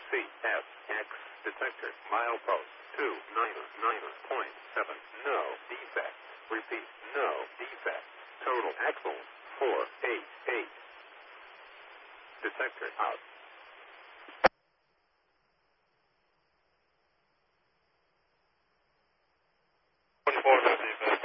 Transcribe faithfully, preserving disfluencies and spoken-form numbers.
C S X detector milepost two nine nine point seven. No defect. Repeat, no defect. Total axle four eight eight. Detector out. twenty-four fifty,